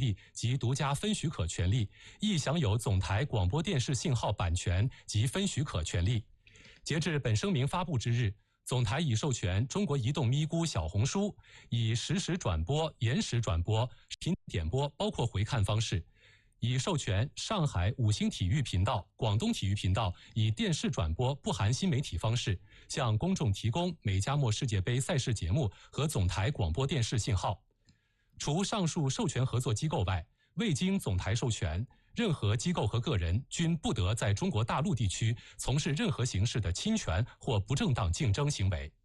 利及独家分许可权利，亦享有总台广播电视信号版权及分许可权利。截至本声明发布之日，总台已授权中国移动咪咕小红书以实时转播、延时转播、视频点播包括回看方式，已授权上海五星体育频道、广东体育频道以电视转播不含新媒体方式，向公众提供美加墨世界杯赛事节目和总台广播电视信号。除上述授权合作机构外，未经总台授权，任何机构和个人均不得在中国大陆地区从事任何形式的侵权或不正当竞争行为。